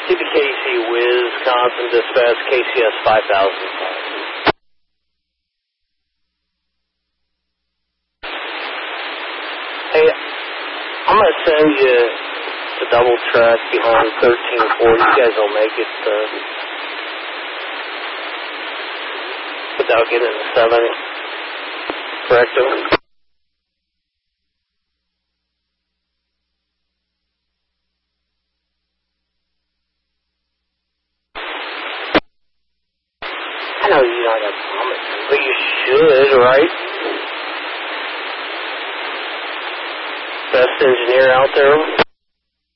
CBKC Wisconsin Dispatch KCS 5000. Hey, I'm going to send you the double track behind 1340. You guys will make it without getting the 7. Correct? I know you're not going to promise, but you should, right? Best engineer out there.